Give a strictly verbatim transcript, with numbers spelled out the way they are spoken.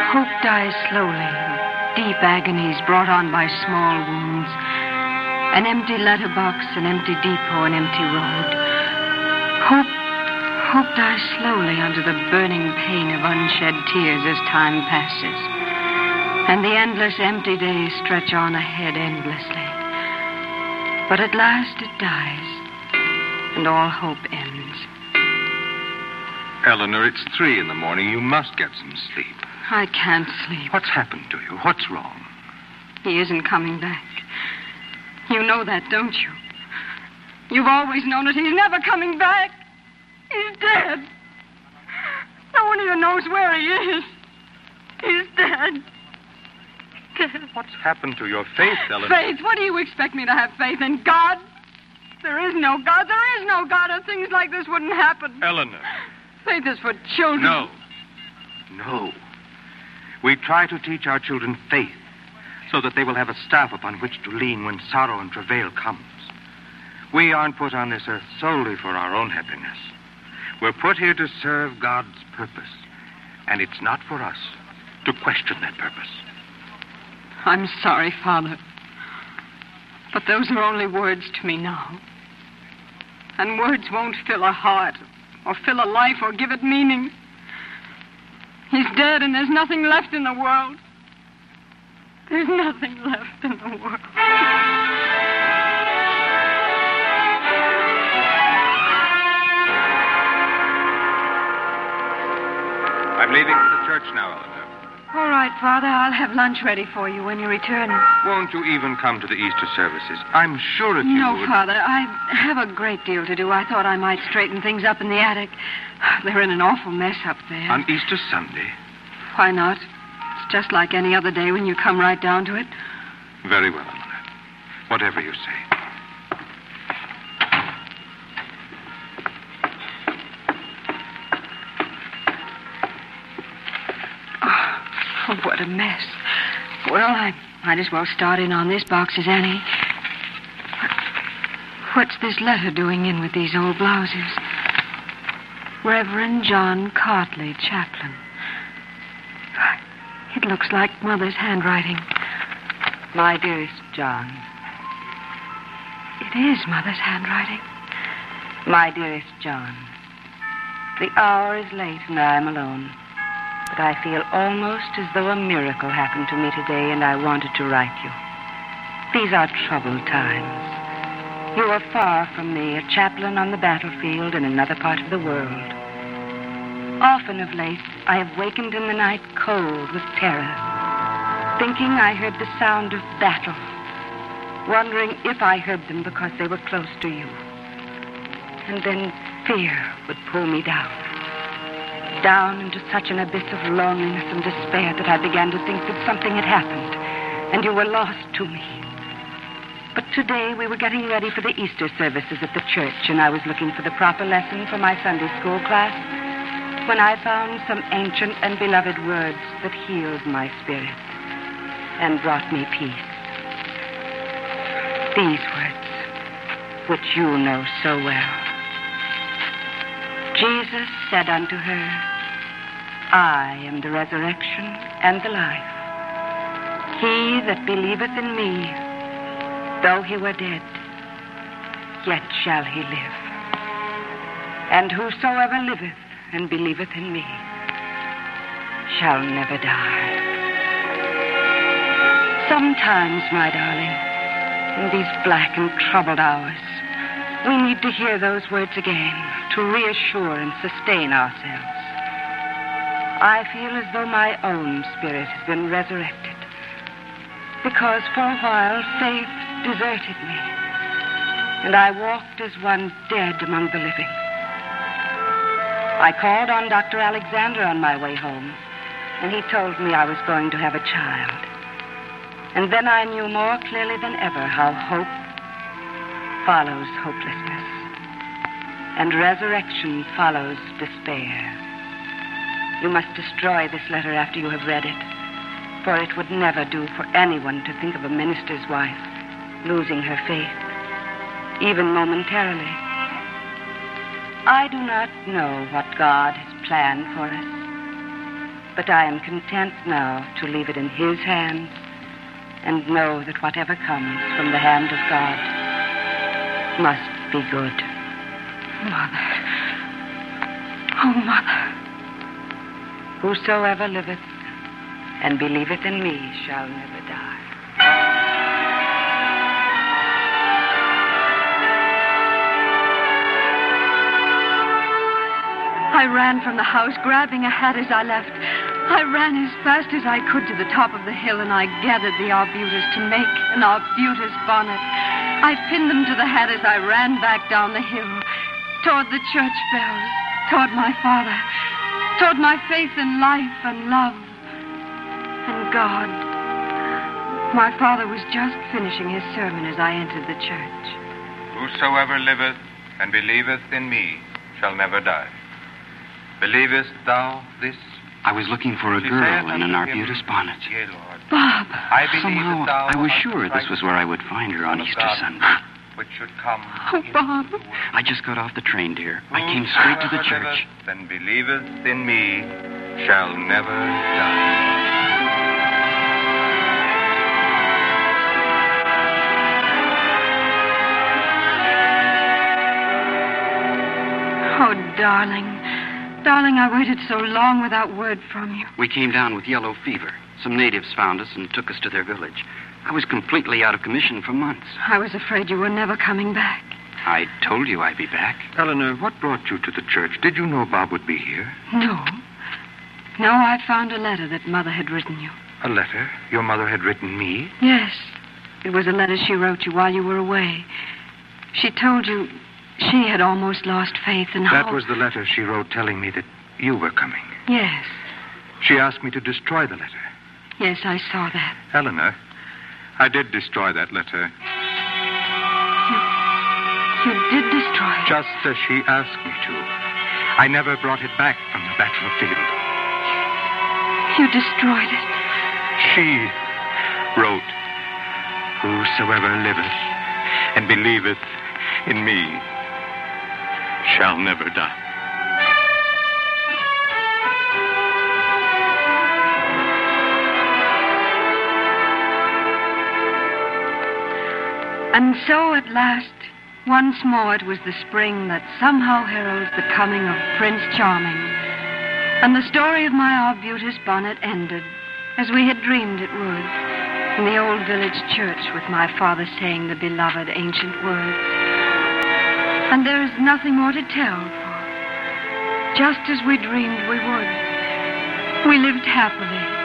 Hope dies slowly, deep agonies brought on by small wounds. An empty letterbox, an empty depot, an empty road. Hope, hope dies slowly under the burning pain of unshed tears as time passes. And the endless empty days stretch on ahead endlessly. But at last it dies, and all hope ends. Eleanor, it's three in the morning. You must get some sleep. I can't sleep. What's happened to you? What's wrong? He isn't coming back. You know that, don't you? You've always known it. He's never coming back. He's dead. No one even knows where he is. He's dead. Dead. What's happened to your faith, Eleanor? Faith? What do you expect me to have faith in? God? There is no God. There is no God, or things like this wouldn't happen. Eleanor. Faith is for children. No. No. We try to teach our children faith so that they will have a staff upon which to lean when sorrow and travail comes. We aren't put on this earth solely for our own happiness. We're put here to serve God's purpose, and it's not for us to question that purpose. I'm sorry, Father, but those are only words to me now. And words won't fill a heart or fill a life or give it meaning. He's dead, and there's nothing left in the world. There's nothing left in the world. I'm leaving for the church now, Eleanor. All right, Father. I'll have lunch ready for you when you return. Won't you even come to the Easter services? I'm sure if you No, would... Father. I have a great deal to do. I thought I might straighten things up in the attic. They're in an awful mess up there. On Easter Sunday? Why not? It's just like any other day when you come right down to it. Very well, Eleanor. Whatever you say. Oh, what a mess. Well, I might as well start in on this box as any. What's this letter doing in with these old blouses? Reverend John Cartley, chaplain. It looks like Mother's handwriting. My dearest John. It is Mother's handwriting. My dearest John. The hour is late and I am alone. But I feel almost as though a miracle happened to me today, and I wanted to write you. These are troubled times. You are far from me, a chaplain on the battlefield in another part of the world. Often of late, I have wakened in the night cold with terror, thinking I heard the sound of battle, wondering if I heard them because they were close to you. And then fear would pull me down. Down into such an abyss of loneliness and despair that I began to think that something had happened, and you were lost to me. But today we were getting ready for the Easter services at the church, and I was looking for the proper lesson for my Sunday school class, when I found some ancient and beloved words that healed my spirit and brought me peace. These words, which you know so well. Jesus said unto her, I am the resurrection and the life. He that believeth in me, though he were dead, yet shall he live. And whosoever liveth and believeth in me shall never die. Sometimes, my darling, in these black and troubled hours, we need to hear those words again to reassure and sustain ourselves. I feel as though my own spirit has been resurrected, because for a while faith deserted me, and I walked as one dead among the living. I called on Doctor Alexander on my way home, and he told me I was going to have a child. And then I knew more clearly than ever how hope follows hopelessness, and resurrection follows despair. You must destroy this letter after you have read it, for it would never do for anyone to think of a minister's wife losing her faith, even momentarily. I do not know what God has planned for us, But I am content now to leave it in his hands and know that whatever comes from the hand of God must be good. Mother. Oh, Mother. Whosoever liveth and believeth in me shall never die. I ran from the house, grabbing a hat as I left. I ran as fast as I could to the top of the hill, and I gathered the arbutus to make an arbutus bonnet. I pinned them to the hat as I ran back down the hill, toward the church bells, toward my father, toward my faith in life and love and God. My father was just finishing his sermon as I entered the church. Whosoever liveth and believeth in me shall never die. Believest thou this? I was looking for a She girl saith in unto an him, arbutus bonnet. Yea, Lord. Bob. I believe Somehow, that thou I was art sure the this was where I would find her on Son of Easter God, Sunday. which should come Oh, into Bob. the world. I just got off the train, dear. I came straight to the Whosoever church. liveth and believeth in me shall never die. Oh, darling. Darling, I waited so long without word from you. We came down with yellow fever. Some natives found us and took us to their village. I was completely out of commission for months. I was afraid you were never coming back. I told you I'd be back. Eleanor, what brought you to the church? Did you know Bob would be here? No. No, I found a letter that Mother had written you. A letter your mother had written me? Yes. It was a letter she wrote you while you were away. She told you she had almost lost faith in That hope. was the letter she wrote telling me that you were coming. Yes. She asked me to destroy the letter. Yes, I saw that. Eleanor, I did destroy that letter, You did destroy it. just as she asked me to. I never brought it back from the battlefield. You destroyed it. She wrote, Whosoever liveth and believeth in me shall never die. And so at last, once more it was the spring that somehow heralds the coming of Prince Charming. And the story of my arbutus bonnet ended, as we had dreamed it would, in the old village church with my father saying the beloved ancient words. And there is nothing more to tell, for just as we dreamed we would, we lived happily